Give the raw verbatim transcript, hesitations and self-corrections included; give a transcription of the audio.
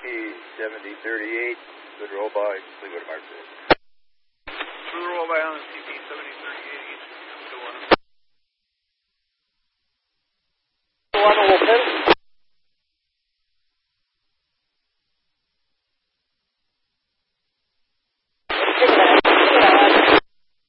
seventy thirty-eight, good roll by, Fleetwood Market. Good roll by on the